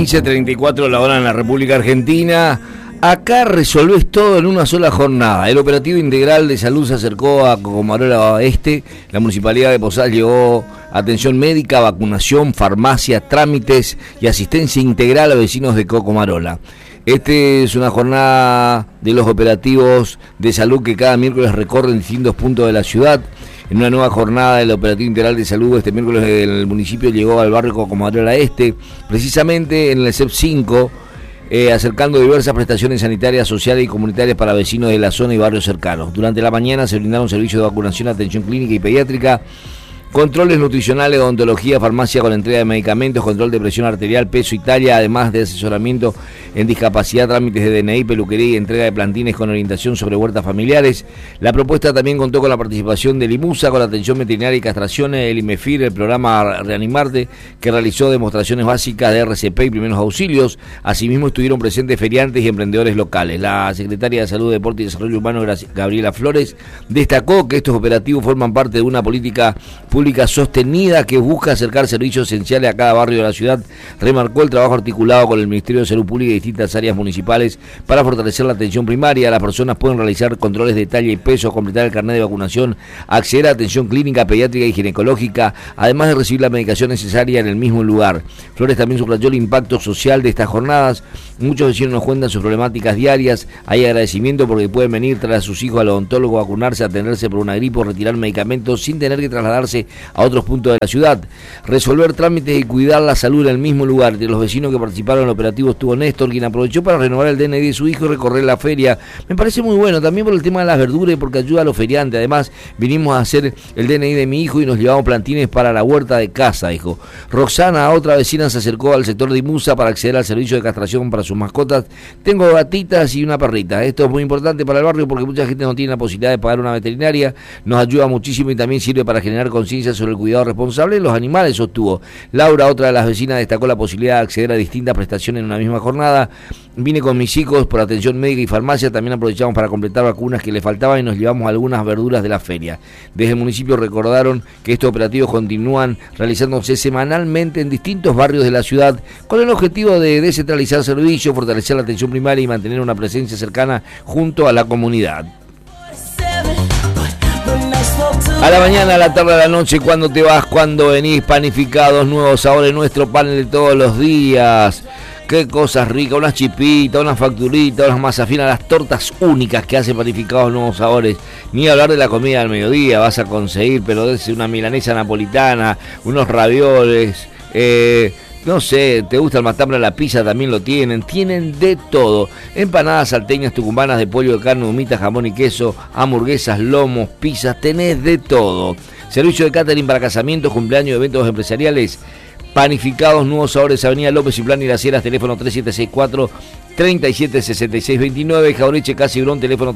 15:34 la hora en la República Argentina. Acá resolvés todo en una sola jornada. El operativo integral de salud se acercó a Cocomarola Este. La Municipalidad de Posadas llevó atención médica, vacunación, farmacia, trámites y asistencia integral a vecinos de Cocomarola. Este es una jornada de los operativos de salud que cada miércoles recorren distintos puntos de la ciudad. En una nueva jornada del operativo integral de salud, este miércoles el municipio llegó al barrio Cocomarola Este, precisamente en el CEP 5, acercando diversas prestaciones sanitarias, sociales y comunitarias para vecinos de la zona y barrios cercanos. Durante la mañana se brindaron servicios de vacunación, atención clínica y pediátrica, controles nutricionales, odontología, farmacia con entrega de medicamentos, control de presión arterial, peso y talla, además de asesoramiento en discapacidad, trámites de DNI, peluquería y entrega de plantines con orientación sobre huertas familiares. La propuesta también contó con la participación del IMUSA, con la atención veterinaria y castraciones, el IMEFIR, el programa Reanimarte, que realizó demostraciones básicas de RCP y primeros auxilios. Asimismo estuvieron presentes feriantes y emprendedores locales. La secretaria de Salud, Deporte y Desarrollo Humano, Gabriela Flores, destacó que estos operativos forman parte de una política pública sostenida que busca acercar servicios esenciales a cada barrio de la ciudad. Remarcó el trabajo articulado con el Ministerio de Salud Pública y distintas áreas municipales para fortalecer la atención primaria. Las personas pueden realizar controles de talla y peso, completar el carnet de vacunación, acceder a atención clínica, pediátrica y ginecológica, además de recibir la medicación necesaria en el mismo lugar. Flores también subrayó el impacto social de estas jornadas. Muchos vecinos nos cuentan sus problemáticas diarias. Hay agradecimiento porque pueden venir tras a sus hijos al odontólogo, vacunarse, atenderse por una gripe o retirar medicamentos sin tener que trasladarse a otros puntos de la ciudad. Resolver trámites y cuidar la salud en el mismo lugar. De los vecinos que participaron en el operativo estuvo Néstor, quien aprovechó para renovar el DNI de su hijo y recorrer la feria. Me parece muy bueno, también por el tema de las verduras y porque ayuda a los feriantes. Además, vinimos a hacer el DNI de mi hijo y nos llevamos plantines para la huerta de casa, dijo. Roxana, otra vecina, se acercó al sector de IMUSA para acceder al servicio de castración para sus mascotas. Tengo gatitas y una perrita. Esto es muy importante para el barrio porque mucha gente no tiene la posibilidad de pagar una veterinaria. Nos ayuda muchísimo y también sirve para generar conciencia sobre el cuidado responsable de los animales, sostuvo. Laura, otra de las vecinas, destacó la posibilidad de acceder a distintas prestaciones en una misma jornada. Vine con mis hijos por atención médica y farmacia, también aprovechamos para completar vacunas que le faltaban y nos llevamos algunas verduras de la feria. Desde el municipio recordaron que estos operativos continúan realizándose semanalmente en distintos barrios de la ciudad con el objetivo de descentralizar servicios, fortalecer la atención primaria y mantener una presencia cercana junto a la comunidad. A la mañana, a la tarde, a la noche, cuando te vas, cuando venís, panificados, nuevos sabores, nuestro panel de todos los días. Qué cosas ricas, unas chipitas, unas facturitas, unas masas finas, las tortas únicas que hace Panificados Nuevos Sabores. Ni hablar de la comida del mediodía, vas a conseguir, pero desde una milanesa napolitana, unos ravioles, no sé, te gusta el matambre, la pizza también lo tienen de todo. Empanadas salteñas, tucumanas de pollo, de carne, humitas, jamón y queso, hamburguesas, lomos, pizzas, tenés de todo. Servicio de catering para casamientos, cumpleaños, eventos empresariales. Panificados Nuevos Sabores, Avenida López y Plan y Las Heras, teléfono 3764-376629, Jaureche, Casibrón, teléfono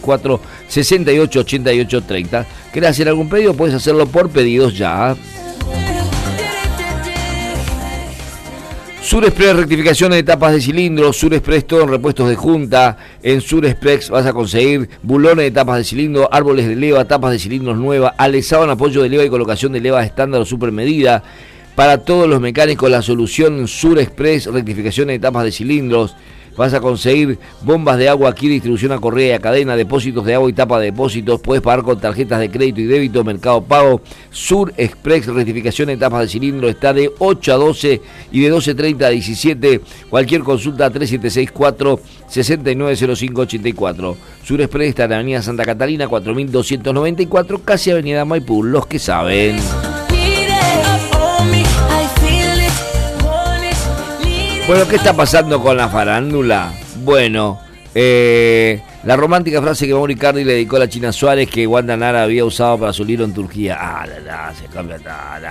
3764-688830. ¿Querés hacer algún pedido? Puedes hacerlo por pedidos ya. Surexpress, rectificaciones de tapas de cilindro. Surexpress, todo en repuestos de junta. En Surexpress vas a conseguir bulones de tapas de cilindro, árboles de leva, tapas de cilindros nuevas, alezado en apoyo de leva y colocación de leva estándar o supermedida. Para todos los mecánicos, la solución Surexpress, rectificaciones de tapas de cilindros. Vas a conseguir bombas de agua aquí, distribución a correa y a cadena, depósitos de agua y tapa de depósitos. Puedes pagar con tarjetas de crédito y débito, Mercado Pago. Surexpress, rectificación de tapas de cilindro, está de 8 a 12 y de 12:30 a 17. Cualquier consulta 3764-690584. Surexpress está en la Avenida Santa Catalina, 4294, casi Avenida Maipú, los que saben. Bueno, ¿qué está pasando con la farándula? Bueno, la romántica frase que Mauro Icardi le dedicó a la China Suárez, que Wanda Nara había usado para su libro en Turquía. Se cambia,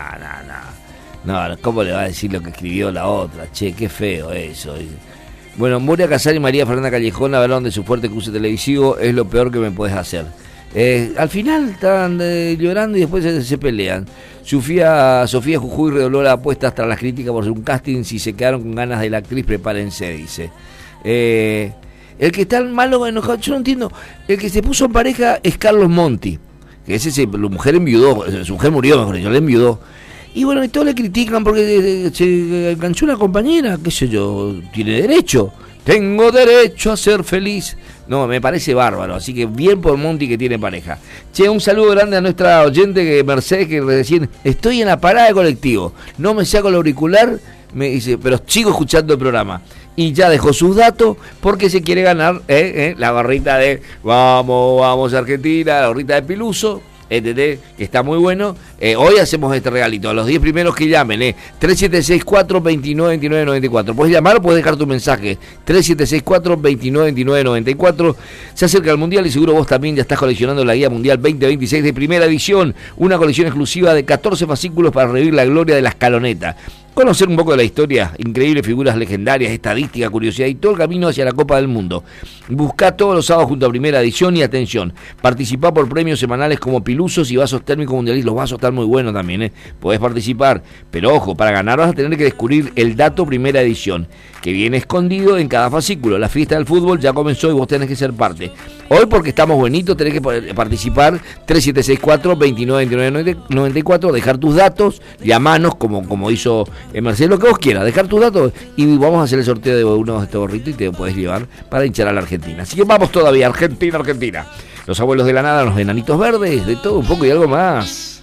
no, ¿cómo le va a decir lo que escribió la otra? Che, qué feo eso. Bueno, Moria Casar y María Fernanda Callejón hablaron de su fuerte cruce televisivo, es lo peor que me puedes hacer. Al final estaban llorando y después se pelean. Sofía Jujuy redobló la apuesta tras las críticas por un casting. Si se quedaron con ganas de la actriz, prepárense, dice. El que está malo, enojado, yo no entiendo. El que se puso en pareja es Carlos Monti, que ese su mujer enviudó, su mujer murió, mejor dicho, le enviudó. Y bueno, y todos le critican porque se enganchó una compañera, qué sé yo, tiene derecho. Tengo derecho a ser feliz. No, me parece bárbaro, así que bien por Monty que tiene pareja. Che, un saludo grande a nuestra oyente que Mercedes, que recién estoy en la parada de colectivo. No me saco el auricular, me dice, pero sigo escuchando el programa. Y ya dejó sus datos porque se quiere ganar la gorrita de Vamos Argentina, la gorrita de Piluso. Que está muy bueno. Hoy hacemos este regalito a los 10 primeros que llamen, 3764-2929-94. Puedes llamar o puedes dejar tu mensaje, 3764-2929-94. Se acerca el Mundial y seguro vos también ya estás coleccionando la Guía Mundial 2026 de primera edición, una colección exclusiva de 14 fascículos para revivir la gloria de la escaloneta. Conocer un poco de la historia, increíbles figuras legendarias, estadística, curiosidad y todo el camino hacia la Copa del Mundo. Buscá todos los sábados junto a Primera Edición y atención, participá por premios semanales como pilusos y vasos térmicos mundialistas. Los vasos están muy buenos también, podés participar, pero ojo, para ganar vas a tener que descubrir el dato Primera Edición, que viene escondido en cada fascículo. La fiesta del fútbol ya comenzó y vos tenés que ser parte. Hoy, porque estamos buenitos, tenés que participar, 3764-2929-94, dejar tus datos, llamanos como hizo Marcelo, lo que vos quieras, dejar tus datos y vamos a hacer el sorteo de uno de estos gorritos y te lo podés llevar para hinchar a la Argentina. Así que vamos todavía, Argentina. Los abuelos de la nada, los enanitos verdes, de todo un poco y algo más.